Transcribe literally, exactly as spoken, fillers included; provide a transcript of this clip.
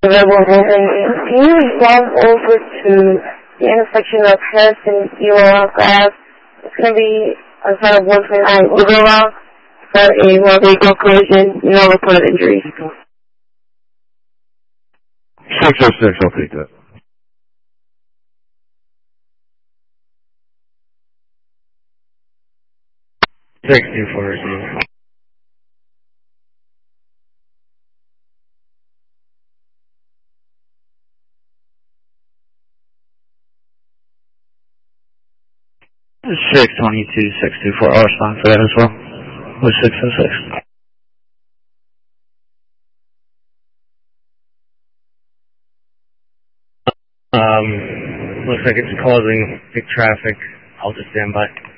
available, and can you drive over to the intersection of Harrison Ewell Ave? It's going to be on side of one twenty-nine Overall for a motor vehicle collision, no reported injuries. six oh six, I'll take that. six two four receiver. six twenty-two, six two four, I'll respond for that as well. With six oh six. Um, looks like it's causing big traffic. I'll just stand by.